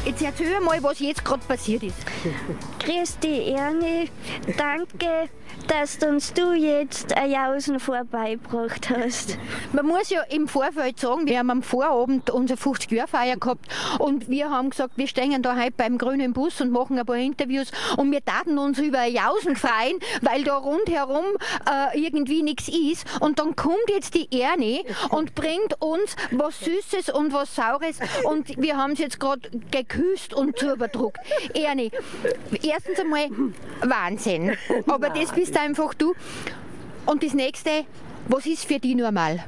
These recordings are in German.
Jetzt erzähl mal, was jetzt gerade passiert ist. Grüß dich, Ernie. Danke, dass uns du jetzt eine Jausen vorbeigebracht hast. Man muss ja im Vorfeld sagen, wir haben am Vorabend unsere 50-Jahr-Feier gehabt und wir haben gesagt, wir stehen da heute beim grünen Bus und machen ein paar Interviews und wir taten uns über Jausen freuen, weil da rundherum irgendwie nichts ist. Und dann kommt jetzt die Ernie und bringt uns was Süßes und was Saures und wir haben es jetzt gerade geküsst und zuberdruckt. Ernie, erstens einmal Wahnsinn, aber das bist einfach du. Und das nächste, was ist für dich normal?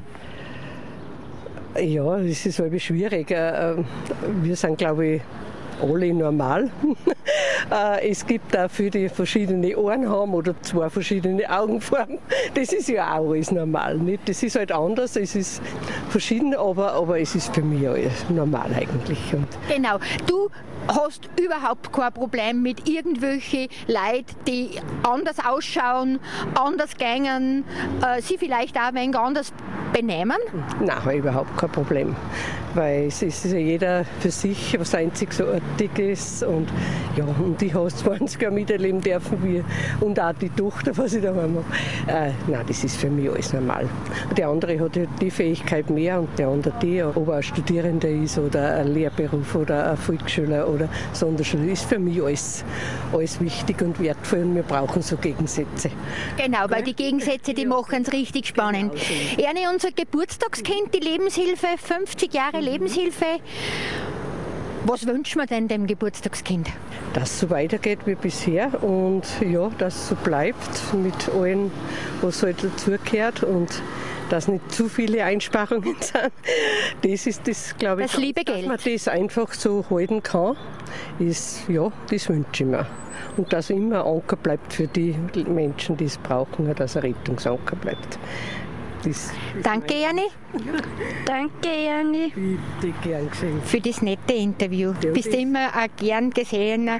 Ja, das ist halt schwierig. Wir sind, glaube ich, alle normal. Es gibt auch viele, die verschiedene Ohren haben oder zwei verschiedene Augenformen. Das ist ja auch alles normal. Nicht? Das ist halt anders, es ist verschieden, aber es ist für mich alles normal eigentlich. Und genau, du hast überhaupt kein Problem mit irgendwelchen Leuten, die anders ausschauen, anders gängen, sie vielleicht auch ein wenig anders benehmen? Nein, überhaupt kein Problem. Weil es ist ja jeder für sich was Einzigartiges und ja, und ich habe 20 Jahre miterleben dürfen wie, und auch die Tochter, was ich da habe. Nein, das ist für mich alles normal. Der andere hat ja die Fähigkeit mehr und der andere die, ob er ein Studierender ist oder ein Lehrberuf oder ein Volksschüler oder Sonderschüler, ist für mich alles wichtig und wertvoll und wir brauchen so Gegensätze. Genau, weil die Gegensätze, die machen es richtig spannend. Ernie, unser Geburtstagskind, die Lebenshilfe, 50 Jahre Lebenshilfe. Was wünschen wir denn dem Geburtstagskind? Dass es so weitergeht wie bisher und ja, dass es so bleibt mit allem, was halt dazugehört und dass nicht zu viele Einsparungen sind. Das ist das, glaube ich, das liebe Geld. Dass man das einfach so halten kann, ist, ja, das wünsche ich mir. Und dass immer ein Anker bleibt für die Menschen, die es brauchen, dass ein Rettungsanker bleibt. Danke, Ernie. Danke, Ernie. Bitte, gern gesehen. Für das nette Interview. Du bist immer ein gern gesehene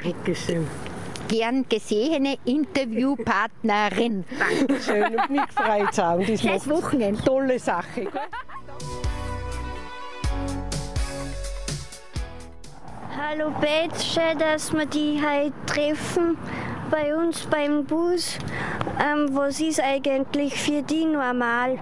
Interviewpartnerin. Dankeschön. Und mich freut es auch. Und Schönes Wochenende. Tolle Sache. Hallo Bet, schön, dass wir dich heute treffen bei uns beim Bus. Was ist eigentlich für dich normal?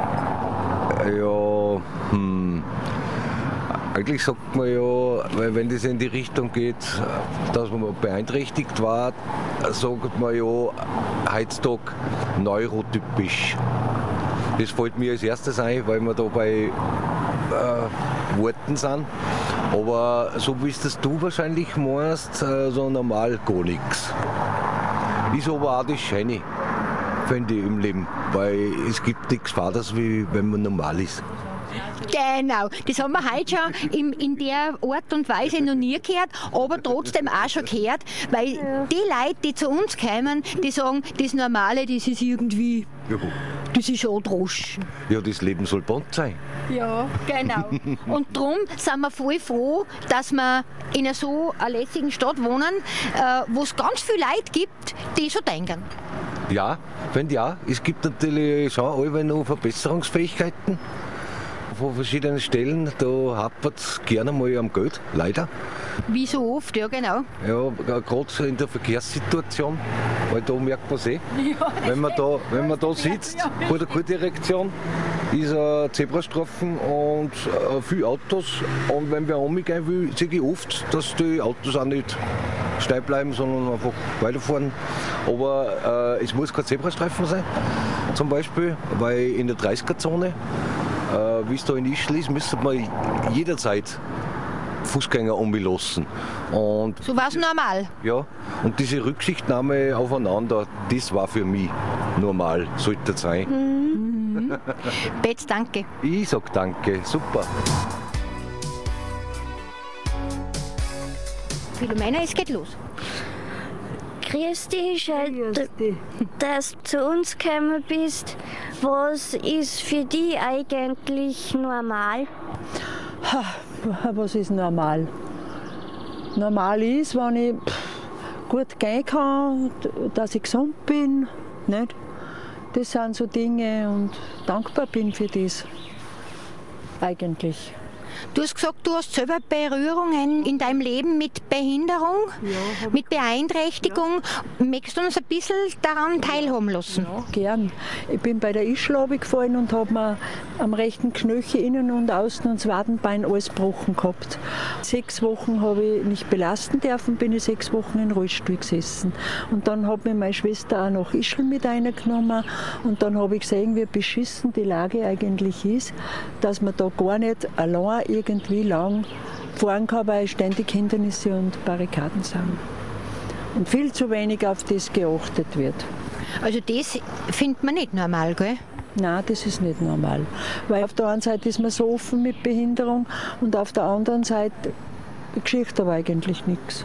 Ja, eigentlich sagt man ja, weil wenn das in die Richtung geht, dass man beeinträchtigt war, sagt man ja heutzutage neurotypisch. Das fällt mir als erstes ein, weil wir da bei Worten sind. Aber so wie es das du wahrscheinlich meinst, so normal gar nichts. Ist aber auch das Schöne, finde ich, im Leben. Weil es gibt nichts Vateres, wie wenn man normal ist. Genau, das haben wir heute schon in der Art und Weise noch nie gehört, aber trotzdem auch schon gehört, weil die Leute, die zu uns kommen, die sagen, das Normale, das ist irgendwie, das ist Androsch. Ja, das Leben soll bunt sein. Ja, genau. Und darum sind wir voll froh, dass wir in so einer lässigen Stadt wohnen, wo es ganz viele Leute gibt, die so denken. Ja, finde ich auch. Es gibt natürlich schon alle noch Verbesserungsfähigkeiten von verschiedenen Stellen. Da hapert es gerne mal am Geld, leider. Wie so oft, ja genau. Ja, gerade in der Verkehrssituation, weil da merkt man es eh. Ja, wenn man da sitzt, bei der Kurdirektion, ist Zebrastreifen und viele Autos. Und wenn wer umgehen will, sehe ich oft, dass die Autos auch nicht steil bleiben, sondern einfach weiterfahren. Aber es muss kein Zebrastreifen sein, zum Beispiel, weil in der 30er-Zone, wie es da in Ischl ist, müsste man jederzeit Fußgänger umlassen. Und so war es normal. Ja, und diese Rücksichtnahme aufeinander, das war für mich normal, sollte das sein. Mhm. Betz, danke. Ich sag danke, super. Philomena, es geht los. Grüß dich, schön, dass du zu uns gekommen bist. Was ist für dich eigentlich normal? Was ist normal? Normal ist, wenn ich gut gehen kann, dass ich gesund bin. Nicht? Das sind so Dinge und dankbar bin für das. Eigentlich. Du hast gesagt, du hast selber Berührungen in deinem Leben mit Behinderung, mit Beeinträchtigung. Möchtest du uns ein bisschen daran teilhaben lassen? Ja, gern. Ich bin bei der Ischl gefallen und habe mir am rechten Knöchel innen und außen und das Wadenbein alles gebrochen gehabt. 6 Wochen habe ich nicht belasten dürfen, bin ich 6 Wochen in Rollstuhl gesessen. Und dann hat mich meine Schwester auch nach Ischl mit reingenommen und dann habe ich gesehen, wie beschissen die Lage eigentlich ist, dass man da gar nicht allein irgendwie lang fahren kann, weil ständig Hindernisse und Barrikaden sind. Und viel zu wenig auf das geachtet wird. Also das findet man nicht normal, gell? Nein, das ist nicht normal. Weil auf der einen Seite ist man so offen mit Behinderung und auf der anderen Seite geschieht aber eigentlich nichts.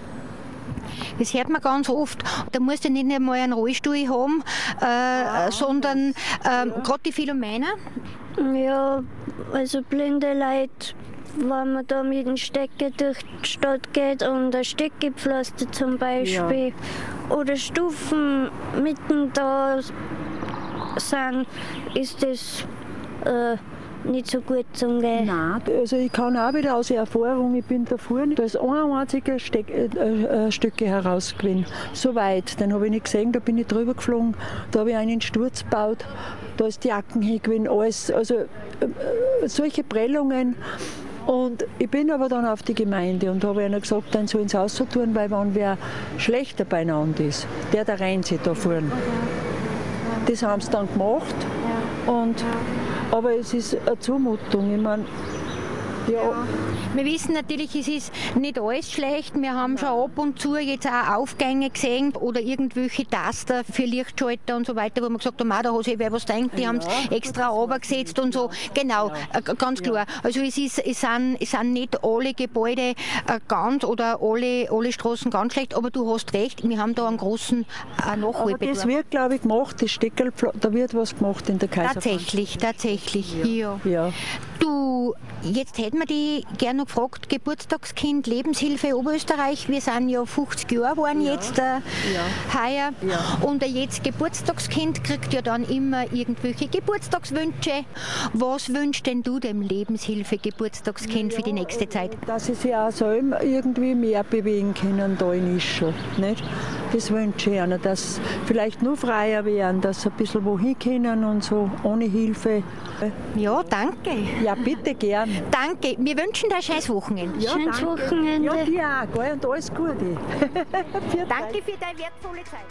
Das hört man ganz oft. Da musst du nicht einmal einen Rollstuhl haben, sondern gerade die Philomena. Ja, also blinde Leute, wenn man da mit dem Stecker durch die Stadt geht und ein Steckepflaster zum Beispiel oder Stufen mitten da sind, ist das nicht so gut zum Gehen. Nein, also ich kann auch wieder aus Erfahrung, ich bin da vorne, da ist ein einziger Stücke herausgewinnen. So weit, den habe ich nicht gesehen, da bin ich drüber geflogen, da habe ich einen Sturz gebaut, da ist die Jacken hingewinnen, alles, also solche Prellungen. Und ich bin aber dann auf die Gemeinde und habe ihnen gesagt, dann sollen sie es tun, weil wenn wer schlechter beieinander ist, der rennt sich da vorne. Das haben sie dann gemacht. Und, aber es ist eine Zumutung. Ich meine, Wir wissen natürlich, es ist nicht alles schlecht. Wir haben schon ab und zu jetzt auch Aufgänge gesehen oder irgendwelche Taster für Lichtschalter und so weiter, wo man gesagt haben, da hat sich wer was gedacht, die haben es extra runtergesetzt und so. Genau, ganz klar. Also es sind nicht alle Gebäude ganz oder alle Straßen ganz schlecht, aber du hast recht, wir haben da einen großen Nachholbedarf. Das wird, glaube ich, gemacht, das Steckerl, da wird was gemacht in der Kaiserpflanze. Tatsächlich. Ja. Du, jetzt hätten wir die gerne noch gefragt, Geburtstagskind, Lebenshilfe Oberösterreich, wir sind ja 50 Jahre geworden jetzt heuer und jetzt Geburtstagskind kriegt ja dann immer irgendwelche Geburtstagswünsche. Was wünschst denn du dem Lebenshilfe Geburtstagskind für die nächste Zeit? Dass sie sich auch selber irgendwie mehr bewegen können da in Ischl, nicht? Das wünsche ich ihnen, dass sie vielleicht nur freier werden, dass sie ein bisschen wohin können und so, ohne Hilfe. Ja, danke. Ja, bitte gern. Danke. Wir wünschen dir ein schönes Wochenende. Ja, schönes Wochenende. Ja, dir auch, gell? Und alles Gute. Danke für deine wertvolle Zeit.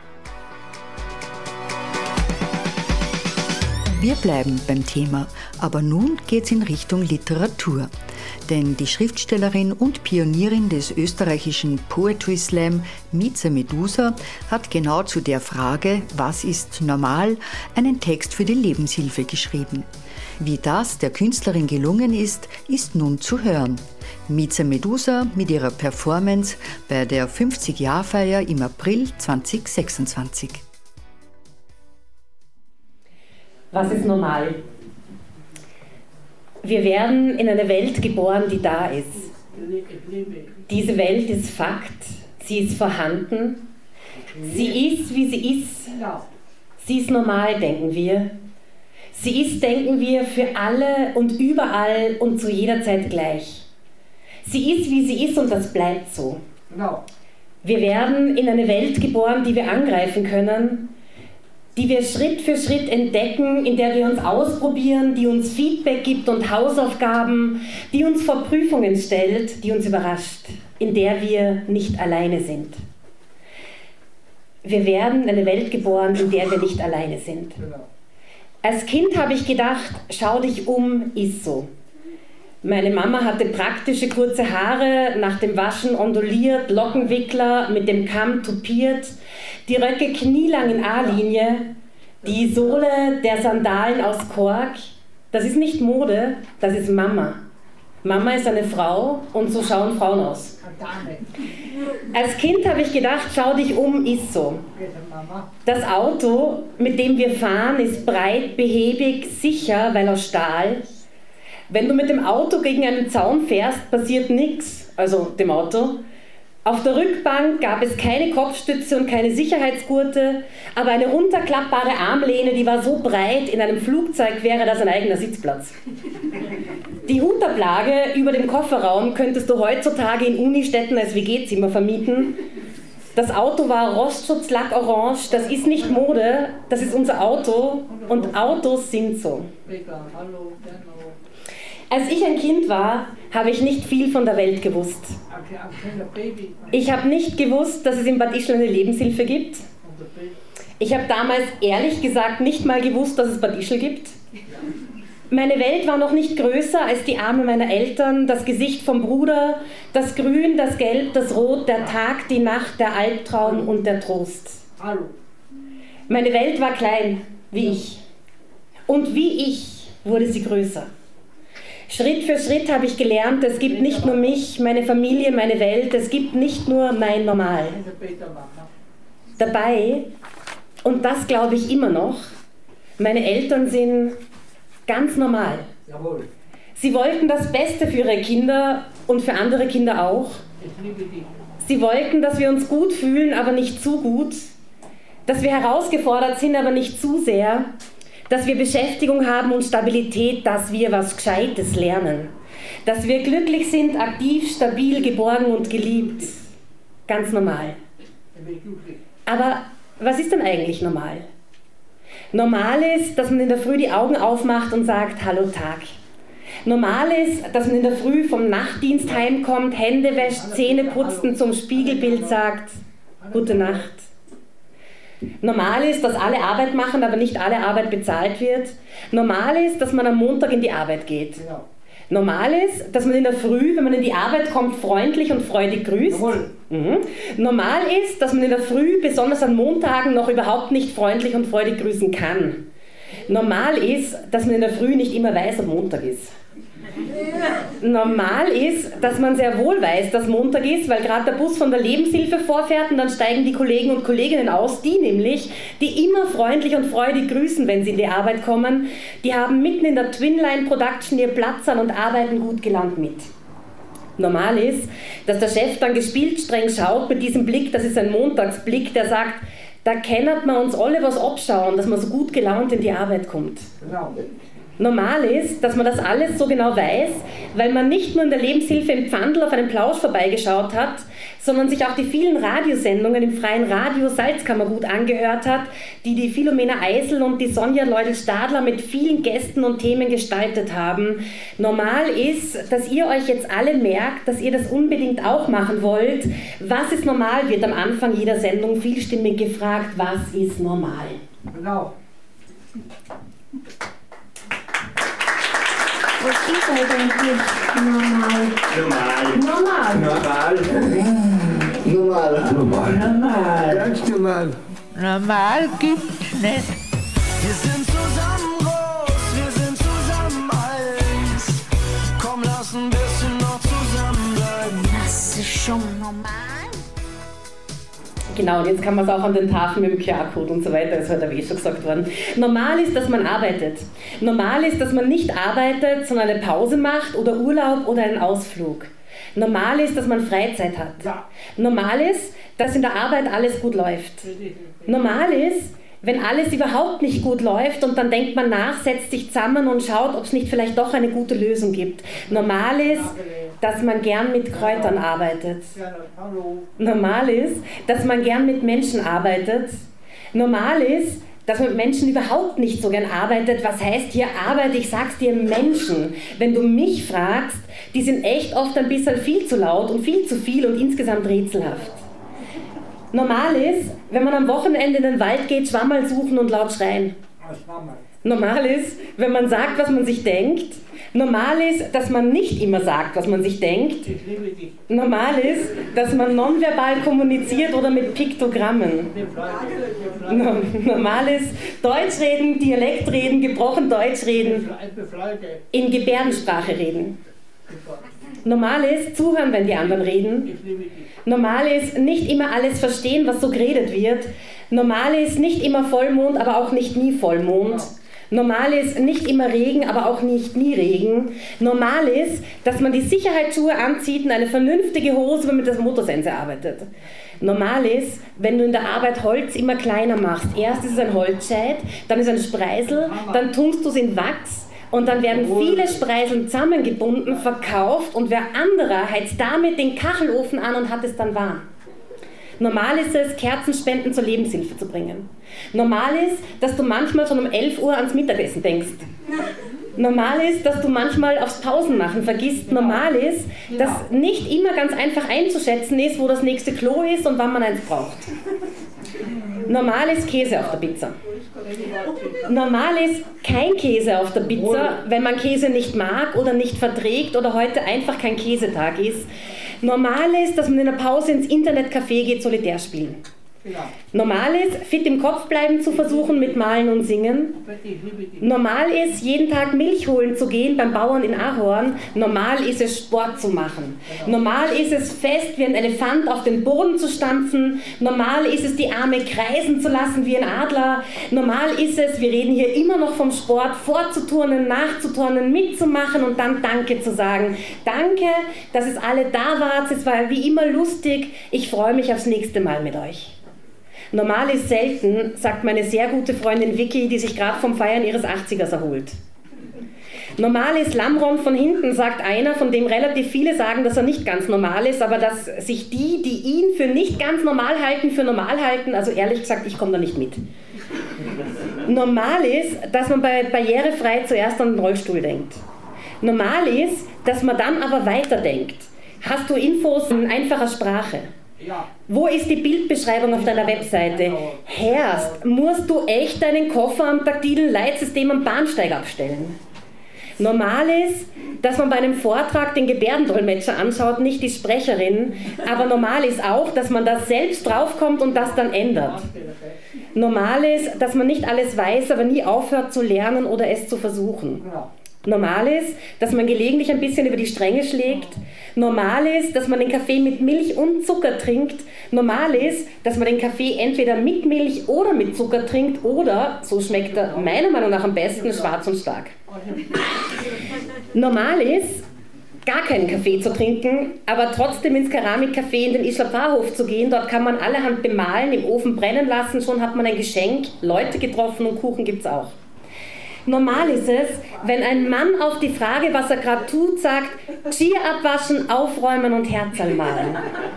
Wir bleiben beim Thema, aber nun geht's in Richtung Literatur. Denn die Schriftstellerin und Pionierin des österreichischen Poetry Slam, Mieze Medusa, hat genau zu der Frage, was ist normal, einen Text für die Lebenshilfe geschrieben. Wie das der Künstlerin gelungen ist, ist nun zu hören. Mieze Medusa mit ihrer Performance bei der 50-Jahr-Feier im April 2026. Was ist normal? Wir werden in eine Welt geboren, die da ist. Diese Welt ist Fakt, sie ist vorhanden, sie ist, wie sie ist. Sie ist normal, denken wir. Sie ist, denken wir, für alle und überall und zu jeder Zeit gleich. Sie ist, wie sie ist und das bleibt so. Wir werden in eine Welt geboren, die wir angreifen können, die wir Schritt für Schritt entdecken, in der wir uns ausprobieren, die uns Feedback gibt und Hausaufgaben, die uns vor Prüfungen stellt, die uns überrascht, in der wir nicht alleine sind. Wir werden in eine Welt geboren, in der wir nicht alleine sind. Als Kind habe ich gedacht, schau dich um, ist so. Meine Mama hatte praktische kurze Haare, nach dem Waschen onduliert, Lockenwickler, mit dem Kamm tupiert, die Röcke knielang in A-Linie, die Sohle der Sandalen aus Kork. Das ist nicht Mode, das ist Mama. Mama ist eine Frau und so schauen Frauen aus. Als Kind habe ich gedacht, schau dich um, ist so. Das Auto, mit dem wir fahren, ist breit, behäbig, sicher, weil aus Stahl. Wenn du mit dem Auto gegen einen Zaun fährst, passiert nichts, also dem Auto. Auf der Rückbank gab es keine Kopfstütze und keine Sicherheitsgurte, aber eine runterklappbare Armlehne, die war so breit, in einem Flugzeug wäre das ein eigener Sitzplatz. Die Hutablage über dem Kofferraum könntest du heutzutage in Unistädten als WG-Zimmer vermieten. Das Auto war Rostschutzlack-orange, das ist nicht Mode, das ist unser Auto und Autos sind so. Als ich ein Kind war, habe ich nicht viel von der Welt gewusst. Ich habe nicht gewusst, dass es in Bad Ischl eine Lebenshilfe gibt. Ich habe damals ehrlich gesagt nicht mal gewusst, dass es Bad Ischl gibt. Meine Welt war noch nicht größer als die Arme meiner Eltern, das Gesicht vom Bruder, das Grün, das Gelb, das Rot, der Tag, die Nacht, der Albtraum und der Trost. Meine Welt war klein, wie ich. Und wie ich wurde sie größer. Schritt für Schritt habe ich gelernt, es gibt nicht nur mich, meine Familie, meine Welt, es gibt nicht nur mein Normal. Dabei, und das glaube ich immer noch, meine Eltern sind ganz normal. Sie wollten das Beste für ihre Kinder und für andere Kinder auch. Sie wollten, dass wir uns gut fühlen, aber nicht zu gut, dass wir herausgefordert sind, aber nicht zu sehr, dass wir Beschäftigung haben und Stabilität, dass wir was Gescheites lernen, dass wir glücklich sind, aktiv, stabil, geborgen und geliebt. Ganz normal. Aber was ist denn eigentlich normal? Normal ist, dass man in der Früh die Augen aufmacht und sagt, hallo Tag. Normal ist, dass man in der Früh vom Nachtdienst heimkommt, Hände wäscht, Zähne putzt und zum Spiegelbild sagt, gute Nacht. Normal ist, dass alle Arbeit machen, aber nicht alle Arbeit bezahlt wird. Normal ist, dass man am Montag in die Arbeit geht. Normal ist, dass man in der Früh, wenn man in die Arbeit kommt, freundlich und freudig grüßt. Normal ist, dass man in der Früh, besonders an Montagen, noch überhaupt nicht freundlich und freudig grüßen kann. Normal ist, dass man in der Früh nicht immer weiß, ob Montag ist. Normal ist, dass man sehr wohl weiß, dass Montag ist, weil gerade der Bus von der Lebenshilfe vorfährt und dann steigen die Kollegen und Kolleginnen aus, die immer freundlich und freudig grüßen, wenn sie in die Arbeit kommen, die haben mitten in der Twinline Production ihr Platz an und arbeiten gut gelaunt mit. Normal ist, dass der Chef dann gespielt streng schaut mit diesem Blick, das ist ein Montagsblick, der sagt, da kennert man uns alle was abschauen, dass man so gut gelaunt in die Arbeit kommt. Genau. Normal ist, dass man das alles so genau weiß, weil man nicht nur in der Lebenshilfe im Pfandl auf einen Plausch vorbeigeschaut hat, sondern sich auch die vielen Radiosendungen im freien Radio Salzkammergut angehört hat, die Philomena Eisel und die Sonja Leudel-Stadler mit vielen Gästen und Themen gestaltet haben. Normal ist, dass ihr euch jetzt alle merkt, dass ihr das unbedingt auch machen wollt. Was ist normal, wird am Anfang jeder Sendung vielstimmig gefragt, was ist normal? Genau. Was ist eigentlich normal? Normal. Ganz normal. Normal gibt's nicht. Wir sind zusammen groß, wir sind zusammen eins. Komm, lass ein bisschen noch zusammenbleiben. Das ist schon normal. Genau, und jetzt kann man es auch an den Tafeln mit dem QR-Code und so weiter, das ist heute schon gesagt worden. Normal ist, dass man arbeitet. Normal ist, dass man nicht arbeitet, sondern eine Pause macht oder Urlaub oder einen Ausflug. Normal ist, dass man Freizeit hat. Normal ist, dass in der Arbeit alles gut läuft. Normal ist, wenn alles überhaupt nicht gut läuft und dann denkt man nach, setzt sich zusammen und schaut, ob es nicht vielleicht doch eine gute Lösung gibt. Normal ist, dass man gern mit Kräutern arbeitet. Normal ist, dass man gern mit Menschen arbeitet. Normal ist, dass man mit Menschen überhaupt nicht so gern arbeitet. Was heißt hier Arbeit? Ich sag's dir, Menschen. Wenn du mich fragst, die sind echt oft ein bisschen viel zu laut und viel zu viel und insgesamt rätselhaft. Normal ist, wenn man am Wochenende in den Wald geht, Schwammerl suchen und laut schreien. Normal ist, wenn man sagt, was man sich denkt. Normal ist, dass man nicht immer sagt, was man sich denkt. Normal ist, dass man nonverbal kommuniziert oder mit Piktogrammen. Normal ist, Deutsch reden, Dialekt reden, gebrochen Deutsch reden, in Gebärdensprache reden. Normal ist, zuhören, wenn die anderen reden. Normal ist, nicht immer alles verstehen, was so geredet wird. Normal ist, nicht immer Vollmond, aber auch nicht nie Vollmond. Normal ist nicht immer Regen, aber auch nicht nie Regen. Normal ist, dass man die Sicherheitsschuhe anzieht und eine vernünftige Hose, wenn man mit der Motorsense arbeitet. Normal ist, wenn du in der Arbeit Holz immer kleiner machst. Erst ist es ein Holzscheit, dann ist es ein Spreisel, dann tunkst du es in Wachs und dann werden viele Spreiseln zusammengebunden, verkauft und wer anderer heizt damit den Kachelofen an und hat es dann warm. Normal ist es, Kerzenspenden zur Lebenshilfe zu bringen. Normal ist, dass du manchmal schon um 11 Uhr ans Mittagessen denkst. Normal ist, dass du manchmal aufs Pausenmachen vergisst. Normal ist, dass nicht immer ganz einfach einzuschätzen ist, wo das nächste Klo ist und wann man eins braucht. Normal ist Käse auf der Pizza. Normal ist kein Käse auf der Pizza, wenn man Käse nicht mag oder nicht verträgt oder heute einfach kein Käsetag ist. Normal ist, dass man in der Pause ins Internetcafé geht, Solitär spielen. Normal ist, fit im Kopf bleiben zu versuchen mit Malen und Singen. Normal ist, jeden Tag Milch holen zu gehen beim Bauern in Ahorn. Normal ist es, Sport zu machen. Normal ist es, fest wie ein Elefant auf den Boden zu stampfen. Normal ist es, die Arme kreisen zu lassen wie ein Adler. Normal ist es, wir reden hier immer noch vom Sport, vorzuturnen, nachzuturnen, mitzumachen und dann Danke zu sagen. Danke, dass es alle da wart. Es war wie immer lustig. Ich freue mich aufs nächste Mal mit euch. Normal ist selten, sagt meine sehr gute Freundin Vicky, die sich gerade vom Feiern ihres 80ers erholt. Normal ist Lammron von hinten, sagt einer, von dem relativ viele sagen, dass er nicht ganz normal ist, aber dass sich die ihn für nicht ganz normal halten, für normal halten, also ehrlich gesagt, ich komme da nicht mit. Normal ist, dass man bei barrierefrei zuerst an den Rollstuhl denkt. Normal ist, dass man dann aber weiterdenkt. Hast du Infos in einfacher Sprache? Wo ist die Bildbeschreibung auf deiner Webseite? Herrst, musst du echt deinen Koffer am taktilen Leitsystem am Bahnsteig abstellen? Normal ist, dass man bei einem Vortrag den Gebärdendolmetscher anschaut, nicht die Sprecherin, aber normal ist auch, dass man da selbst draufkommt und das dann ändert. Normal ist, dass man nicht alles weiß, aber nie aufhört zu lernen oder es zu versuchen. Normal ist, dass man gelegentlich ein bisschen über die Stränge schlägt. Normal ist, dass man den Kaffee mit Milch und Zucker trinkt. Normal ist, dass man den Kaffee entweder mit Milch oder mit Zucker trinkt oder, so schmeckt er meiner Meinung nach am besten, schwarz und stark. Normal ist, gar keinen Kaffee zu trinken, aber trotzdem ins Keramikcafé in den Isler Pfarrhof zu gehen. Dort kann man allerhand bemalen, im Ofen brennen lassen, schon hat man ein Geschenk, Leute getroffen und Kuchen gibt's auch. Normal ist es, wenn ein Mann auf die Frage, was er gerade tut, sagt, Geschirr abwaschen, aufräumen und Herzl malen.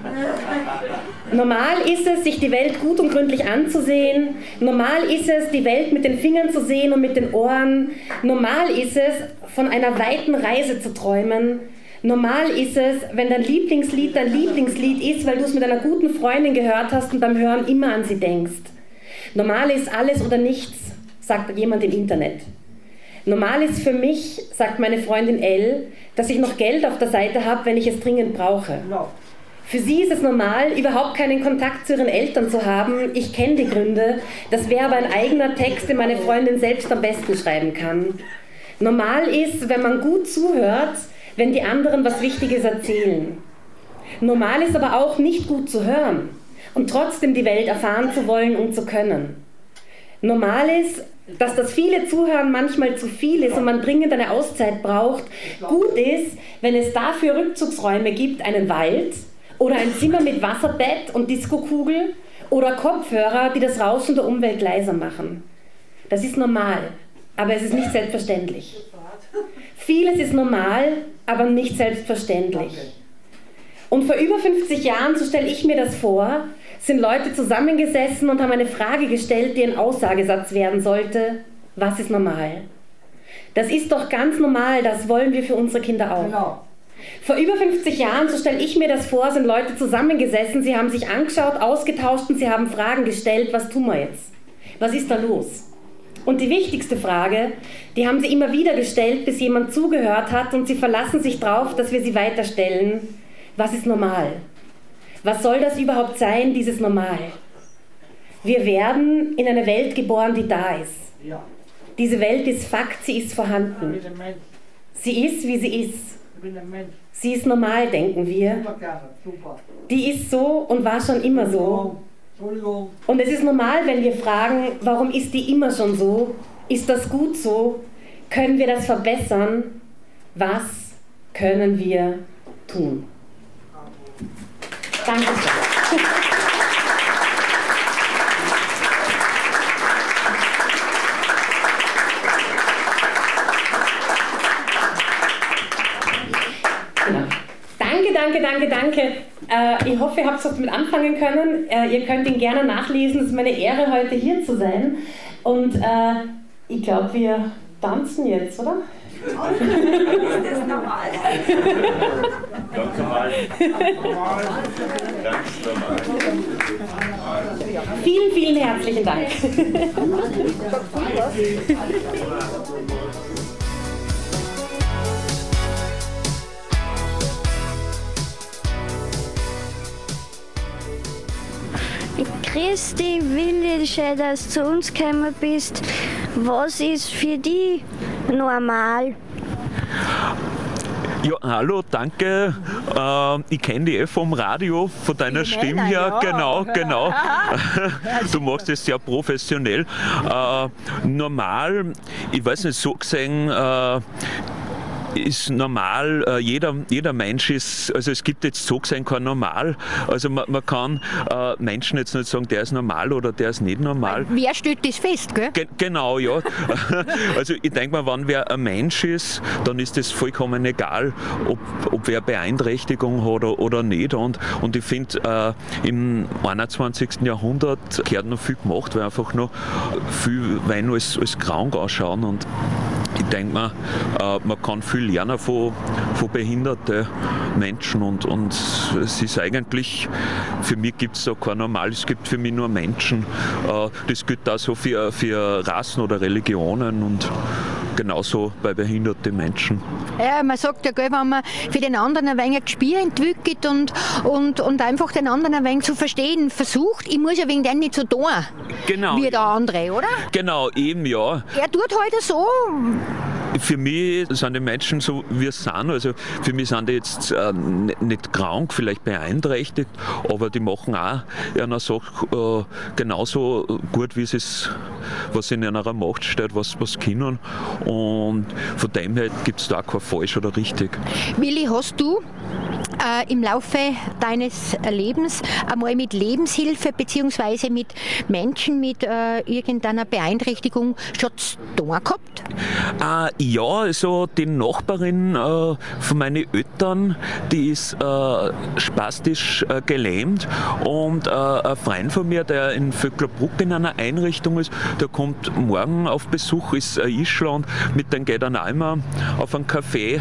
Normal ist es, sich die Welt gut und gründlich anzusehen. Normal ist es, die Welt mit den Fingern zu sehen und mit den Ohren. Normal ist es, von einer weiten Reise zu träumen. Normal ist es, wenn dein Lieblingslied ist, weil du es mit einer guten Freundin gehört hast und beim Hören immer an sie denkst. Normal ist alles oder nichts, sagt jemand im Internet. Normal ist für mich, sagt meine Freundin Elle, dass ich noch Geld auf der Seite habe, wenn ich es dringend brauche. Für sie ist es normal, überhaupt keinen Kontakt zu ihren Eltern zu haben. Ich kenne die Gründe. Das wäre aber ein eigener Text, den meine Freundin selbst am besten schreiben kann. Normal ist, wenn man gut zuhört, wenn die anderen was Wichtiges erzählen. Normal ist aber auch, nicht gut zu hören und trotzdem die Welt erfahren zu wollen und zu können. Normal ist, dass das viele Zuhören manchmal zu viel ist und man dringend eine Auszeit braucht. Gut ist, wenn es dafür Rückzugsräume gibt, einen Wald oder ein Zimmer mit Wasserbett und Diskokugel oder Kopfhörer, die das Rauschen der Umwelt leiser machen. Das ist normal, aber es ist nicht selbstverständlich. Vieles ist normal, aber nicht selbstverständlich. Und vor über 50 Jahren, so stelle ich mir das vor, sind Leute zusammengesessen und haben eine Frage gestellt, die ein Aussagesatz werden sollte. Was ist normal? Das ist doch ganz normal, das wollen wir für unsere Kinder auch. Genau. Vor über 50 Jahren, so stelle ich mir das vor, sind Leute zusammengesessen, sie haben sich angeschaut, ausgetauscht und sie haben Fragen gestellt, was tun wir jetzt? Was ist da los? Und die wichtigste Frage, die haben sie immer wieder gestellt, bis jemand zugehört hat und sie verlassen sich darauf, dass wir sie weiterstellen. Was ist normal? Was soll das überhaupt sein, dieses Normal? Wir werden in eine Welt geboren, die da ist. Diese Welt ist Fakt, sie ist vorhanden. Sie ist, wie sie ist. Sie ist normal, denken wir. Die ist so und war schon immer so. Und es ist normal, wenn wir fragen, warum ist die immer schon so? Ist das gut so? Können wir das verbessern? Was können wir tun? Danke sehr. Genau. Danke. Ich hoffe, ihr habt was damit anfangen können. Ihr könnt ihn gerne nachlesen. Es ist meine Ehre, heute hier zu sein. Und ich glaube, wir tanzen jetzt, oder? Ist das normal? Ganz normal. Vielen, vielen herzlichen Dank. Grüß dich, Willi, schön, dass du zu uns gekommen bist. Was ist für dich normal? Ja, hallo, danke. Ich kenne dich vom Radio, von deiner Stimme her. Ja. Genau. Du machst das sehr professionell. Normal, ich weiß nicht, so gesehen, ist normal, jeder Mensch ist, also es gibt jetzt so gesehen kein Normal, also man kann Menschen jetzt nicht sagen, der ist normal oder der ist nicht normal. Wer stellt das fest, gell? Genau, ja. Also ich denke mal, wenn wer ein Mensch ist, dann ist es vollkommen egal, ob wer Beeinträchtigung hat oder nicht, und ich finde, im 21. Jahrhundert gehört noch viel gemacht, weil einfach noch viel Wein als krank ausschauen, und ich denke mal, man kann viel lernen von behinderten Menschen, und es ist eigentlich, für mich gibt es da kein Normal, es gibt für mich nur Menschen. Das gilt auch so für Rassen oder Religionen und genauso bei behinderten Menschen. Ja, man sagt ja, wenn man für den anderen ein wenig ein Gespür entwickelt und einfach den anderen ein wenig zu verstehen versucht, ich muss ja wegen dem nicht so tun, wie der andere, oder? Genau, eben, ja. Er tut heute so. Für mich sind die Menschen so, wie es sind. Also für mich sind die jetzt nicht krank, vielleicht beeinträchtigt, aber die machen auch einer Sache genauso gut, wie es was in einer Macht steht, was können. Und von dem her gibt es da kein falsch oder richtig. Willi, hast du im Laufe deines Lebens einmal mit Lebenshilfe bzw. mit Menschen mit irgendeiner Beeinträchtigung schon zu tun gehabt? Ja, also die Nachbarin von meinen Eltern, die ist spastisch gelähmt, und ein Freund von mir, der in Vöcklerbruck in einer Einrichtung ist, der kommt morgen auf Besuch, ist ein Ischler, und mit dem geht er auch immer auf einen Café,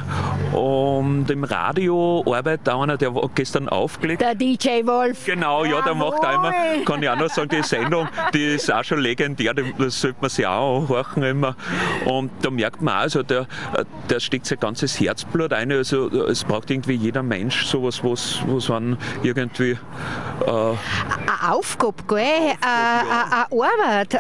und im Radio arbeitet einer, der war gestern aufgelegt. Der DJ Wolf. Genau, ja, der macht auch immer, kann ich auch noch sagen, die Sendung, die ist auch schon legendär, das sollte man sich auch anhören immer. Und da merkt man auch, also der steckt sein ganzes Herzblut ein, also es braucht irgendwie jeder Mensch sowas, was man irgendwie... eine Aufgabe, gell? Eine Arbeit.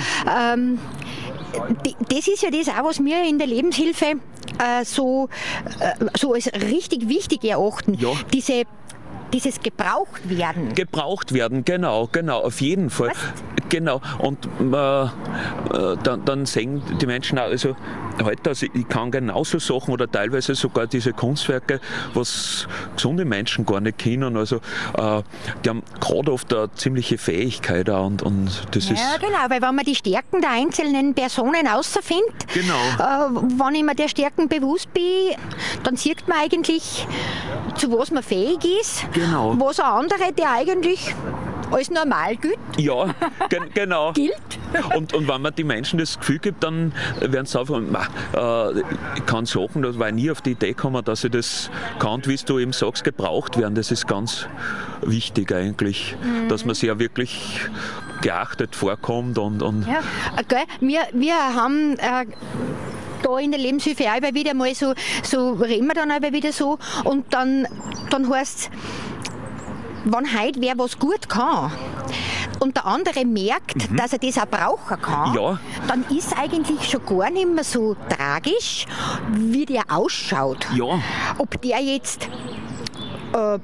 Das ist ja das auch, was wir in der Lebenshilfe so als richtig wichtig erachten. Ja. Dieses Gebrauchtwerden. Gebrauchtwerden, genau, auf jeden Fall. Was? Genau, und dann sehen die Menschen auch, also heute, also ich kann genauso Sachen oder teilweise sogar diese Kunstwerke, was gesunde Menschen gar nicht kennen, also die haben gerade oft eine ziemliche Fähigkeit auch, und das ist... Ja, genau, weil wenn man die Stärken der einzelnen Personen außerfindet, wenn ich mir der Stärken bewusst bin, dann sieht man eigentlich, zu was man fähig ist, was ein anderer, der eigentlich als normal gilt. Ja, genau. Gilt. Und wenn man die Menschen das Gefühl gibt, dann werden sie einfach, ich kann Sachen, da war ich nie auf die Idee gekommen, dass ich das kann, wie du eben sagst, gebraucht werden. Das ist ganz wichtig eigentlich, dass man sich ja wirklich geachtet vorkommt. Und ja, okay. Wir haben... da in der Lebenshilfe auch immer wieder mal so reden wir dann auch wieder so, und dann heißt es, wenn heute wer was gut kann und der andere merkt, dass er das auch brauchen kann, dann ist eigentlich schon gar nicht mehr so tragisch, wie der ausschaut. Ja. Ob der jetzt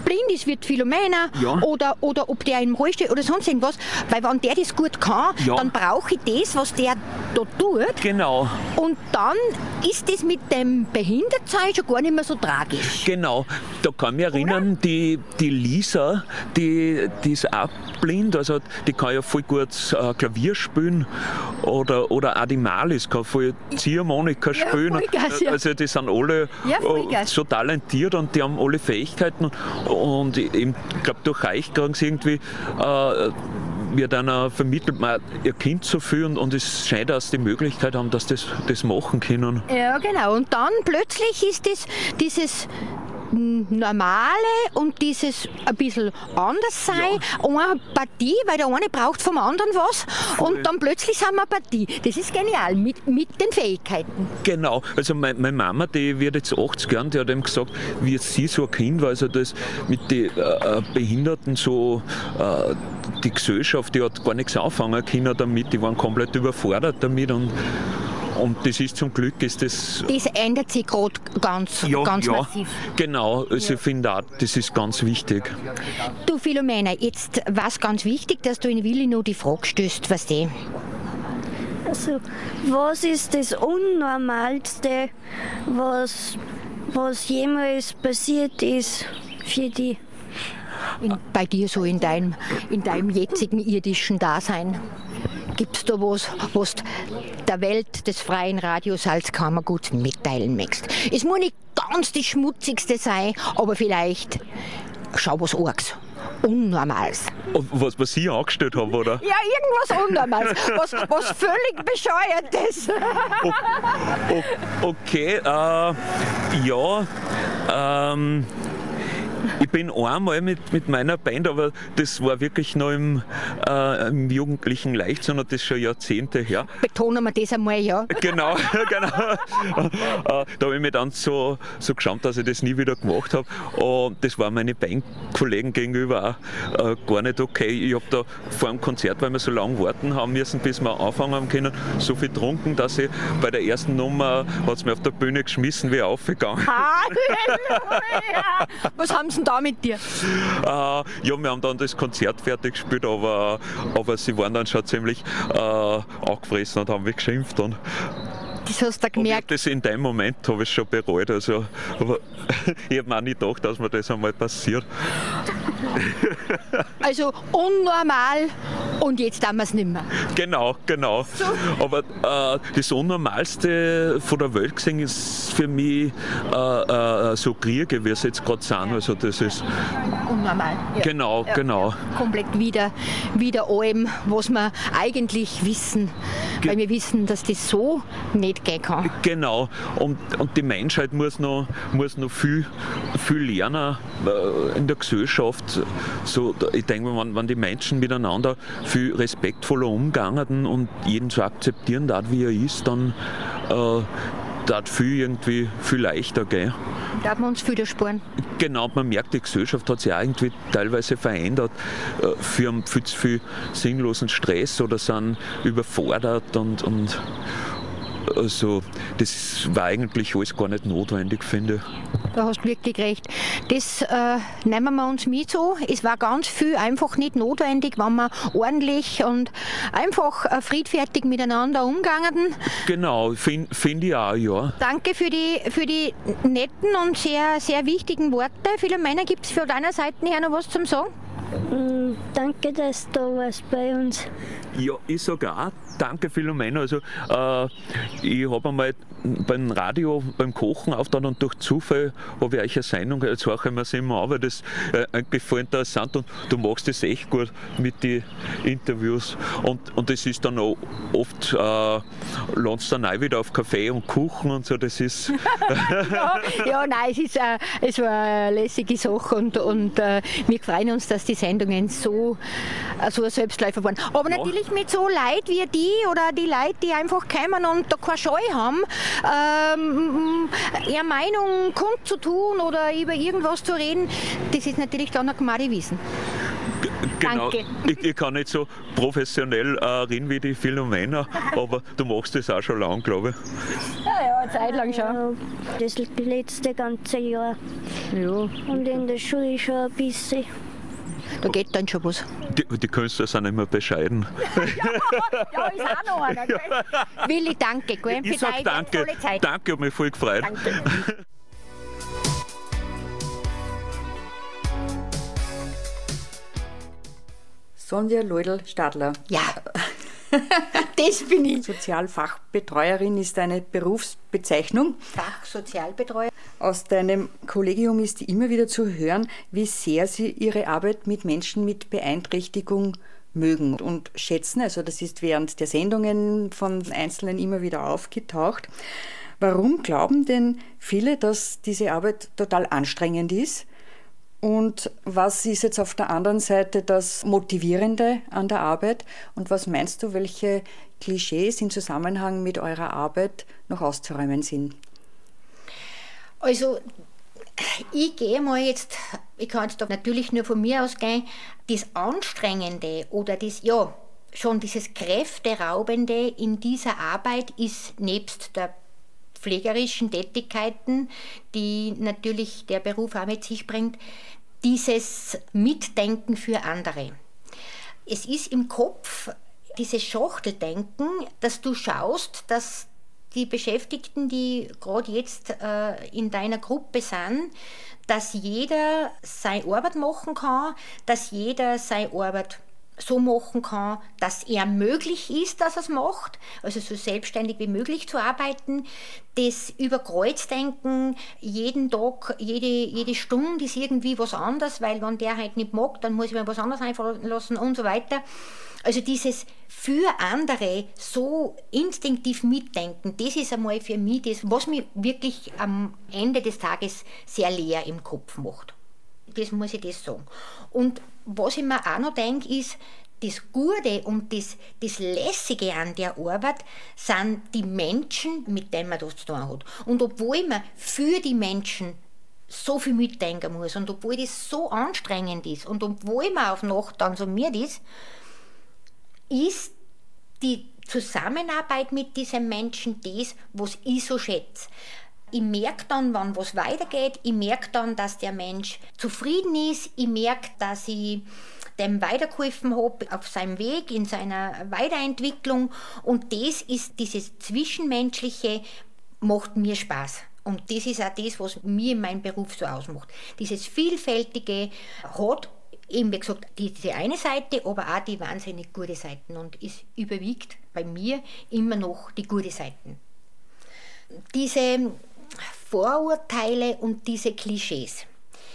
blind ist wie die Philomena oder ob der im Rollstuhl oder sonst irgendwas, weil wenn der das gut kann, dann brauche ich das, was der da tut. Genau. Und dann ist das mit dem Behindertsein schon gar nicht mehr so tragisch. Genau, da kann ich mich erinnern, die Lisa, die ist auch blind, also die kann ja voll gut Klavier spielen oder auch die Malis kann voll Ziehharmonika spielen. Vollgas, ja. Also die sind alle so talentiert und die haben alle Fähigkeiten und ich glaube, durch euch kriegen sie irgendwie wird einer vermittelt, man ihr Kind so viel und es scheint, dass die Möglichkeit haben, dass das machen können. Ja, genau. Und dann plötzlich ist dieses Normale und dieses ein bisschen anders sein, eine Partie, weil der eine braucht vom anderen was und dann plötzlich sind wir eine Partie. Das ist genial, mit den Fähigkeiten. Genau, also meine Mama, die wird jetzt 80 Jahre, die hat ihm gesagt, wie sie so ein Kind war, also das mit den Behinderten so, die Gesellschaft, die hat gar nichts anfangen können damit, die waren komplett überfordert damit und das ist zum Glück, ist das... Das ändert sich gerade ganz massiv. Genau, also ich finde auch, das ist ganz wichtig. Du Philomena, jetzt war es ganz wichtig, dass du in Willi noch die Frage stößt, was die... Also, was ist das Unnormalste, was jemals passiert ist für dich? Bei dir so in deinem jetzigen irdischen Dasein? Gibt es da was der Welt des freien Radio Salzkammerguts mitteilen möchtest? Es muss nicht ganz das Schmutzigste sein, aber vielleicht schau was Arges, Unnormales. Was ich angestellt habe, oder? Ja, irgendwas Unnormales, was völlig Bescheuertes. Okay, ich bin einmal mit meiner Band, aber das war wirklich noch im jugendlichen Leichtsinn und das ist schon Jahrzehnte her. Betonen wir das einmal, ja. Genau. Da habe ich mir dann so geschaut, dass ich das nie wieder gemacht habe. Und das war meine Bandkollegen gegenüber auch gar nicht okay. Ich habe da vor dem Konzert, weil wir so lange warten haben müssen, bis wir anfangen haben können, so viel getrunken, dass ich bei der ersten Nummer hat es mir auf der Bühne geschmissen, wie aufgegangen. Halleluja! Was haben sie denn da mit dir? Ja, wir haben dann das Konzert fertig gespielt, aber sie waren dann schon ziemlich angefressen und haben mich geschimpft. Und das hast du gemerkt? Das in dem Moment habe ich schon bereut. Also, aber ich habe mir auch nicht gedacht, dass mir das einmal passiert. Also unnormal und jetzt tun wir es nicht mehr. Genau. So. Aber das Unnormalste von der Welt gesehen ist für mich so Kriege, wie es jetzt gerade sind. Also das ist unnormal. Ja. Genau. Komplett wieder allem, was wir eigentlich wissen. Weil wir wissen, dass das so nicht gehen kann. Genau. Und die Menschheit muss noch viel lernen in der Gesellschaft. So, ich denke, wenn die Menschen miteinander viel respektvoller umgehen und jeden so akzeptieren, wie er ist, dann das viel leichter gehen. Da hat man uns viel ersparen. Genau, man merkt, die Gesellschaft hat sich auch irgendwie teilweise verändert. Für viel zu viel sinnlosen Stress oder sind überfordert und also das war eigentlich alles gar nicht notwendig, finde ich. Da hast du wirklich recht. Das nehmen wir uns mit so. Es war ganz viel einfach nicht notwendig, wenn wir ordentlich und einfach friedfertig miteinander umgegangen. Genau, finde ich auch, ja. Danke für die netten und sehr, sehr wichtigen Worte. Philomena, gibt es von deiner Seite her noch was zum Sagen? Danke, dass du da warst bei uns. Ja, ich sage auch, danke Philomena. Also, ich habe einmal beim Radio, beim Kochen aufgetan und durch Zufall habe ich euch eine Sendung, jetzt höre ich mir das immer an, weil das eigentlich voll interessant und du machst das echt gut mit den Interviews und das ist dann auch oft, lernst dann auch wieder auf Kaffee und Kuchen und so, das ist... Nein, es war eine lässige Sache und wir freuen uns, dass die Sendungen so ein Selbstläufer waren. Aber natürlich mit so Leuten wie die oder die Leute, die einfach kommen und da keine Scheu haben, ihre Meinung kundzutun oder über irgendwas zu reden, das ist natürlich dann ein Gmadi Wissen. Genau. Danke. Ich kann nicht so professionell reden wie die Philomena, aber du machst das auch schon lang, glaube ich. Ja, eine Zeit lang schon. Das letzte ganze Jahr. Ja. Und in der Schule schon ein bisschen. Da geht dann schon was. Die Künstler sind immer bescheiden. Ja, ist auch noch einer. Gell? Willi, danke. Gell? Ich sag danke. Danke, hat mich voll gefreut. Danke. Sonja Leudl-Stadler. Ja, das bin ich. Sozialfachbetreuerin ist deine Berufsbezeichnung. Fachsozialbetreuer. Aus deinem Kollegium ist immer wieder zu hören, wie sehr Sie Ihre Arbeit mit Menschen mit Beeinträchtigung mögen und schätzen. Also das ist während der Sendungen von Einzelnen immer wieder aufgetaucht. Warum glauben denn viele, dass diese Arbeit total anstrengend ist? Und was ist jetzt auf der anderen Seite das Motivierende an der Arbeit? Und was meinst du, welche Klischees im Zusammenhang mit eurer Arbeit noch auszuräumen sind? Also, ich gehe mal jetzt, ich kann jetzt da natürlich nur von mir ausgehen, das Anstrengende oder das, ja, schon dieses Kräfteraubende in dieser Arbeit ist nebst der pflegerischen Tätigkeiten, die natürlich der Beruf auch mit sich bringt, dieses Mitdenken für andere. Es ist im Kopf dieses Schachteldenken, dass du schaust, dass die Beschäftigten, die gerade jetzt in deiner Gruppe sind, dass jeder seine Arbeit machen kann, dass jeder seine Arbeit so machen kann, dass er möglich ist, dass er es macht, also so selbstständig wie möglich zu arbeiten. Das Überkreuzdenken, jeden Tag, jede Stunde ist irgendwie was anderes, weil wenn der halt nicht mag, dann muss ich mir was anderes einfallen lassen und so weiter. Also dieses für andere so instinktiv mitdenken, das ist einmal für mich das, was mich wirklich am Ende des Tages sehr leer im Kopf macht. Das muss ich das sagen. Und was ich mir auch noch denke, ist, das Gute und das Lässige an der Arbeit sind die Menschen, mit denen man das zu tun hat. Und obwohl man für die Menschen so viel mitdenken muss und obwohl das so anstrengend ist und obwohl man auf Nacht dann so müde ist die Zusammenarbeit mit diesen Menschen das, was ich so schätze. Ich merke dann, wann was weitergeht, ich merke dann, dass der Mensch zufrieden ist, ich merke, dass ich dem weitergeholfen habe auf seinem Weg, in seiner Weiterentwicklung und das ist dieses Zwischenmenschliche, macht mir Spaß. Und das ist auch das, was mir in meinem Beruf so ausmacht. Dieses Vielfältige hat eben, wie gesagt, diese eine Seite, aber auch die wahnsinnig gute Seiten und es überwiegt bei mir immer noch die gute Seiten. Diese Vorurteile und diese Klischees.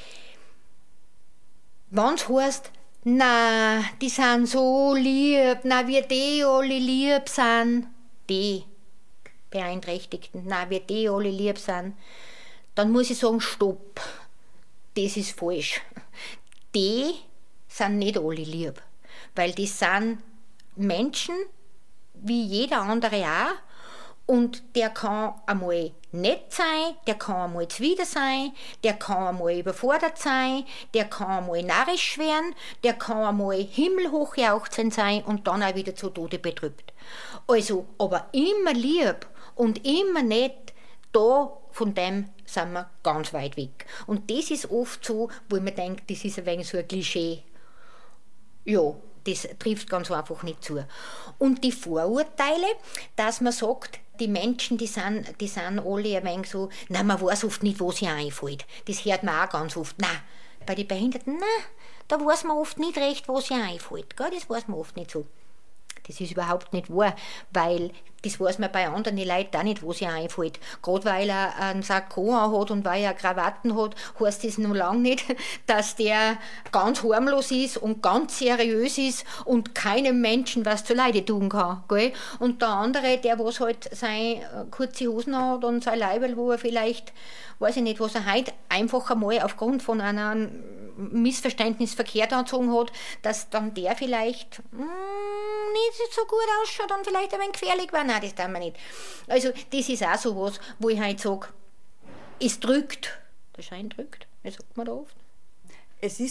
Wenn es heißt, na, die sind so lieb, na, wir die alle lieb sind, die Beeinträchtigten, na, wir die alle lieb sind, dann muss ich sagen, stopp, das ist falsch. Die sind nicht alle lieb, weil die sind Menschen, wie jeder andere auch, und der kann einmal nett sein, der kann einmal zwider sein, der kann einmal überfordert sein, der kann einmal narrisch werden, der kann einmal himmelhoch jauchzend sein und dann auch wieder zu Tode betrübt. Also, aber immer lieb und immer nett, da von dem sind wir ganz weit weg. Und das ist oft so, wo man denkt, das ist ein wenig so ein Klischee. Ja, das trifft ganz einfach nicht zu. Und die Vorurteile, dass man sagt, die Menschen, die sind alle ein wenig so, nein, man weiß oft nicht, was ihnen einfällt. Das hört man auch ganz oft. Nein, bei den Behinderten, nein, da weiß man oft nicht recht, was ihnen einfällt. Gell? Das weiß man oft nicht so. Das ist überhaupt nicht wahr, weil das weiß man bei anderen Leuten auch nicht, was ihnen einfällt. Gerade weil er einen Sakko hat und weil er Krawatten hat, heißt das noch lange nicht, dass der ganz harmlos ist und ganz seriös ist und keinem Menschen was zuleide tun kann. Gell? Und der andere, der was halt seine kurze Hosen hat und sein Leiberl, wo er vielleicht, weiß ich nicht, was er heute einfach einmal aufgrund von einem Missverständnis verkehrt angezogen hat, dass dann der vielleicht nicht so gut ausschaut und vielleicht ein wenig gefährlich war. Nein, das tun wir nicht. Also das ist auch so was, wo ich halt sage, es drückt. Der Schein drückt, das sagt man da oft. Es ist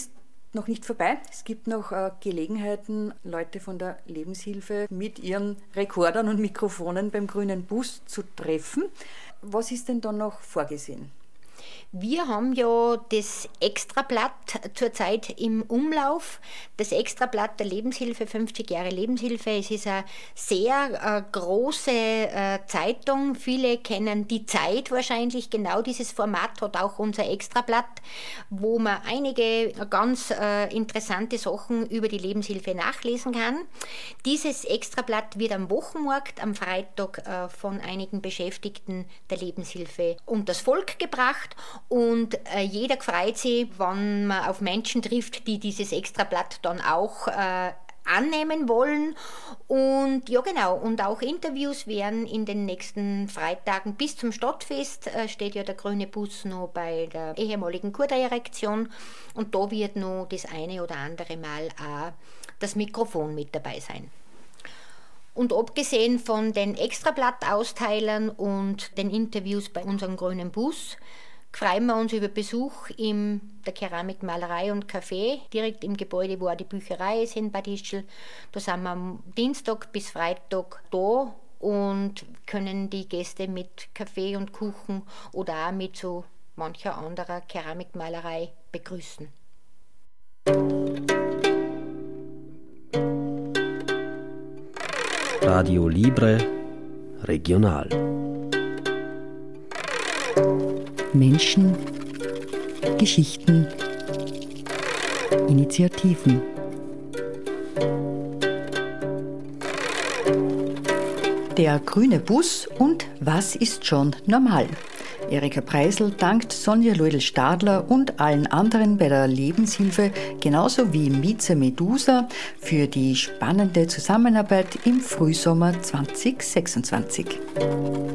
noch nicht vorbei. Es gibt noch Gelegenheiten, Leute von der Lebenshilfe mit ihren Rekordern und Mikrofonen beim Grünen Bus zu treffen. Was ist denn da noch vorgesehen? Wir haben ja das Extrablatt zurzeit im Umlauf. Das Extrablatt der Lebenshilfe, 50 Jahre Lebenshilfe. Es ist eine sehr große Zeitung. Viele kennen die Zeit wahrscheinlich. Genau dieses Format hat auch unser Extrablatt, wo man einige ganz interessante Sachen über die Lebenshilfe nachlesen kann. Dieses Extrablatt wird am Wochenmarkt am Freitag von einigen Beschäftigten der Lebenshilfe unters Volk gebracht. Und jeder freut sich, wenn man auf Menschen trifft, die dieses Extrablatt dann auch annehmen wollen. Und ja genau, und auch Interviews werden in den nächsten Freitagen bis zum Stadtfest, steht ja der grüne Bus noch bei der ehemaligen Kurdirektion, und da wird noch das eine oder andere Mal auch das Mikrofon mit dabei sein. Und abgesehen von den Extrablatt-Austeilern und den Interviews bei unserem grünen Bus, freuen wir uns über Besuch in der Keramik, Malerei und Café, direkt im Gebäude, wo auch die Bücherei ist in Bad Ischl. Da sind wir am Dienstag bis Freitag da und können die Gäste mit Kaffee und Kuchen oder auch mit so mancher anderer Keramikmalerei begrüßen. Radio Libre Regional. Menschen, Geschichten, Initiativen. Der grüne Bus und was ist schon normal? Erika Preisel dankt Sonja Leudl-Stadler und allen anderen bei der Lebenshilfe, genauso wie Mieze Medusa, für die spannende Zusammenarbeit im Frühsommer 2026.